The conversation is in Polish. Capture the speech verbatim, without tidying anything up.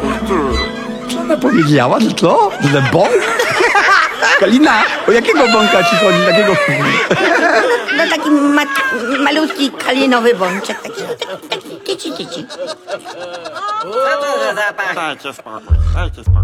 Co ona powiedziała? Że co? Że bąk? Kalina, o jakiego bąka ci chodzi? Takiego... No taki ma malutki kalinowy bączek, taki, taki, taki tyci, tyci. Dajcie spokój, dajcie spokój.